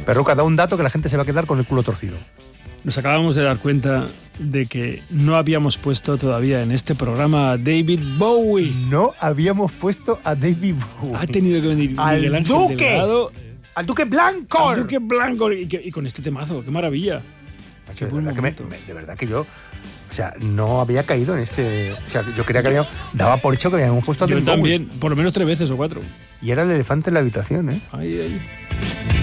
Perruca, da un dato que la gente se va a quedar con el culo torcido. Nos acabamos de dar cuenta de que no habíamos puesto todavía en este programa a David Bowie. No habíamos puesto a David Bowie. Ha tenido que venir Miguel Ángel Duque. Delgado. ¡Al Duque Blanco! Al Duque Blanco. Y con este temazo, qué maravilla. Qué buen momento. De verdad que yo... O sea, no había caído en este... O sea, yo creía que daba por hecho que habíamos puesto a Yo David Bowie. también, por lo menos 3 veces o 4. Y era el elefante en la habitación, ¿eh? Ahí.